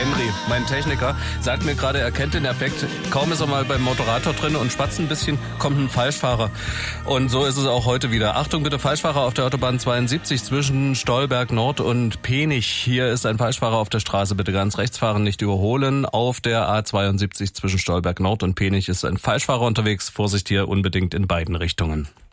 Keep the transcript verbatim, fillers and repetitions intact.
Henry, mein Techniker, sagt mir gerade, er kennt den Effekt. Kaum ist er mal beim Moderator drin und schwatzt ein bisschen, kommt ein Falschfahrer. Und so ist es auch heute wieder. Achtung bitte, Falschfahrer auf der Autobahn zweiundsiebzig zwischen Stolberg Nord und Penich. Hier ist ein Falschfahrer auf der Straße. Bitte ganz rechts fahren, nicht überholen. Auf der A zweiundsiebzig zwischen Stolberg Nord und Penich ist ein Falschfahrer unterwegs. Vorsicht hier unbedingt in beiden Richtungen.